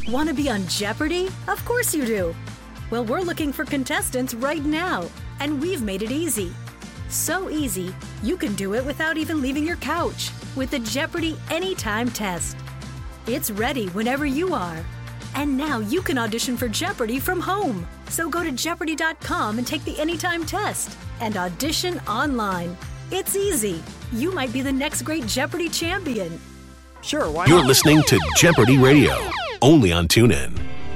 Want to be on Jeopardy? Of course you do. Well, we're looking for contestants right now, and we've made it easy. So easy, you can do it without even leaving your couch with the Jeopardy Anytime test. It's ready whenever you are. And now you can audition for Jeopardy from home. So go to Jeopardy.com and take the Anytime test and audition online. It's easy. You might be the next great Jeopardy champion. Sure, why You're not? listening to Jeopardy Radio, only on TuneIn.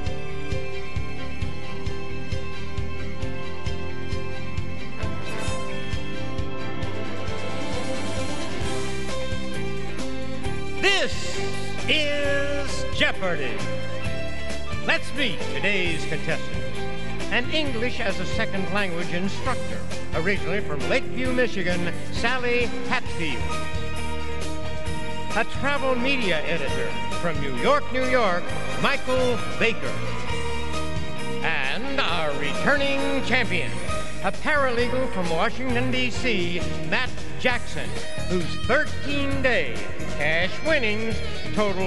This is Jeopardy! Let's meet today's contestants. An English as a second language instructor, originally from Lakeview, Michigan, Sally Hatfield. A travel media editor from New York, New York, Michael Baker. And our returning champion, a paralegal from Washington, D.C., Matt Jackson, whose 13-day cash winnings total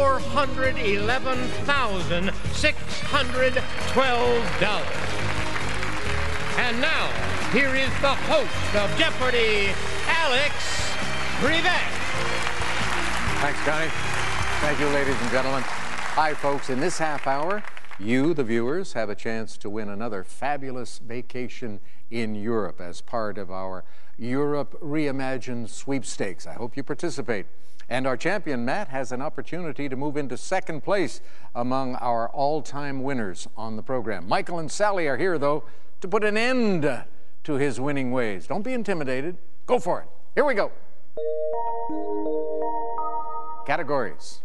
$411,612. And now, here is the host of Jeopardy, Alex Trebek. Thanks, Connie. Thank you, ladies and gentlemen. Hi, folks. In this half hour, you, the viewers, have a chance to win another fabulous vacation in Europe as part of our Europe Reimagined sweepstakes. I hope you participate. And our champion, Matt, has an opportunity to move into second place among our all-time winners on the program. Michael and Sally are here, though, to put an end to his winning ways. Don't be intimidated. Go for it. Here we go. Categories.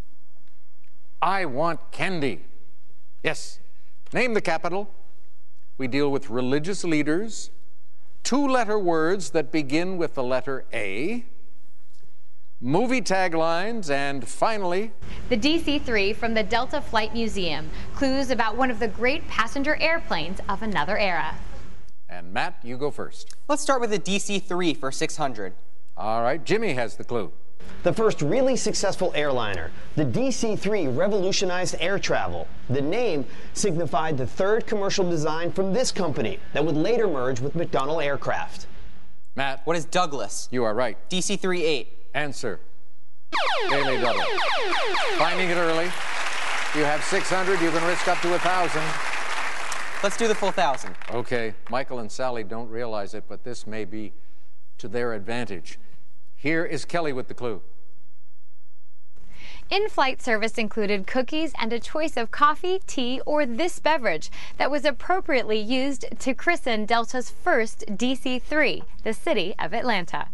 I want candy. Yes. Name the capital. We deal with religious leaders. Two-letter words that begin with the letter A. Movie taglines, and finally, the DC-3 from the Delta Flight Museum. Clues about one of the great passenger airplanes of another era. And Matt, you go first. Let's start with the DC-3 for 600. All right, Jimmy has the clue. The first really successful airliner, the DC-3 revolutionized air travel. The name signified the third commercial design from this company that would later merge with McDonnell Aircraft. Matt. What is Douglas? You are right. DC-3-8. Answer. Daily double. Finding it early. You have 600. You can risk up to 1,000. Let's do the full 1,000. Okay. Michael and Sally don't realize it, but this may be to their advantage. Here is Kelly with the clue. In-flight service included cookies and a choice of coffee, tea, or this beverage that was appropriately used to christen Delta's first DC-3, the city of Atlanta.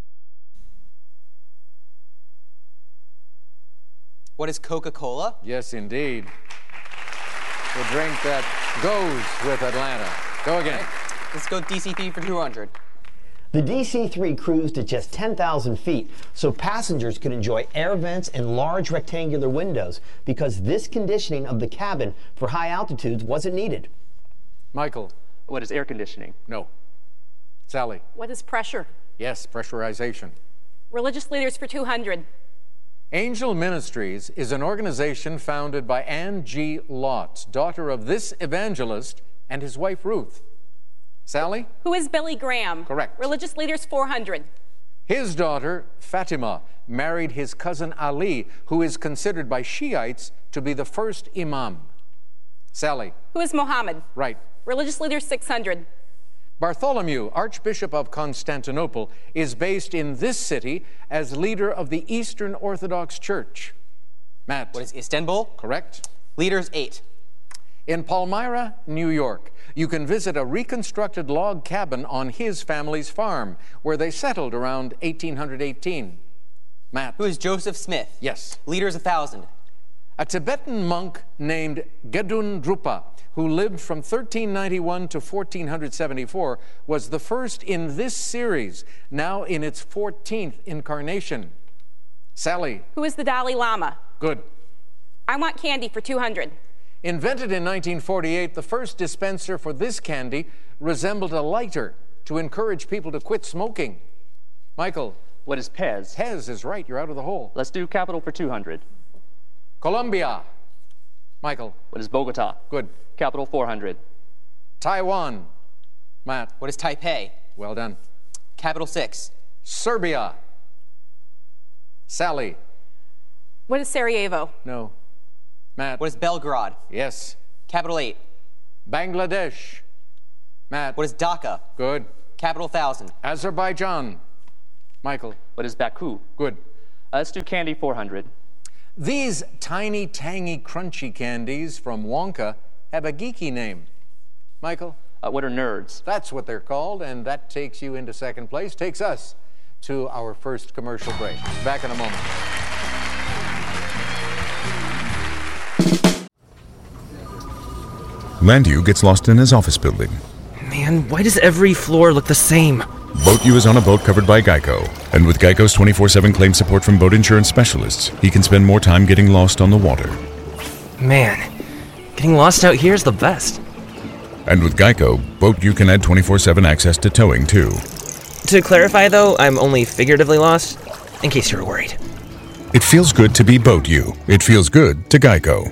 What is Coca-Cola? Yes, indeed. The drink that goes with Atlanta. Go again. Okay. Let's go DC-3 for 200. The DC-3 cruised at just 10,000 feet, so passengers could enjoy air vents and large rectangular windows because this conditioning of the cabin for high altitudes wasn't needed. Michael. What is air conditioning? No. Sally. What is pressure? Yes, pressurization. Religious leaders for 200. Angel Ministries is an organization founded by Ann G. Lotz, daughter of this evangelist and his wife Ruth. Sally? Who is Billy Graham? Correct. Religious leaders 400. His daughter, Fatima, married his cousin Ali, who is considered by Shiites to be the first imam. Sally? Who is Muhammad? Right. Religious leaders 600. Bartholomew, Archbishop of Constantinople, is based in this city as leader of the Eastern Orthodox Church. Matt? What is Istanbul? Correct. Leaders 8. In Palmyra, New York, you can visit a reconstructed log cabin on his family's farm, where they settled around 1818. Matt? Who is Joseph Smith? Yes. Leaders 1,000. A Tibetan monk named Gedun Drupa, who lived from 1391 to 1474, was the first in this series, now in its 14th incarnation. Sally? Who is the Dalai Lama? Good. I want candy for 200. Invented in 1948, the first dispenser for this candy resembled a lighter to encourage people to quit smoking. Michael? What is Pez? Pez is right. You're out of the hole. Let's do capital for 200. Colombia. Michael. What is Bogota? Good. Capital 400. Taiwan. Matt. What is Taipei? Well done. Capital 6. Serbia. Sally. What is Sarajevo? No. Matt. What is Belgrade? Yes. Capital 8. Bangladesh. Matt. What is Dhaka? Good. Capital 1000. Azerbaijan. Michael. What is Baku? Good. Let's do candy 400. These tiny, tangy, crunchy candies from Wonka have a geeky name. Michael? What are nerds? That's what they're called, and that takes you into second place, takes us to our first commercial break. Back in a moment. Landu gets lost in his office building. Man, why does every floor look the same? Boat U is on a boat covered by Geico. And with Geico's 24/7 claim support from boat insurance specialists, he can spend more time getting lost on the water. Man, getting lost out here is the best. And with Geico, Boat U can add 24/7 access to towing, too. To clarify, though, I'm only figuratively lost, in case you're worried. It feels good to be Boat U. It feels good to Geico.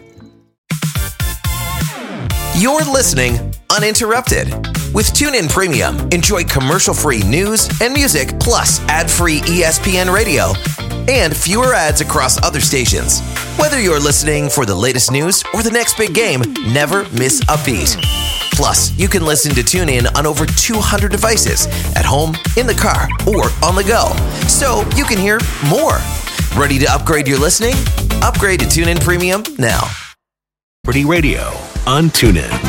You're listening uninterrupted. With TuneIn Premium, enjoy commercial-free news and music, plus ad-free ESPN radio and fewer ads across other stations. Whether you're listening for the latest news or the next big game, never miss a beat. Plus, you can listen to TuneIn on over 200 devices, at home, in the car, or on the go. So you can hear more. Ready to upgrade your listening? Upgrade to TuneIn Premium now. Jeopardy Radio on TuneIn.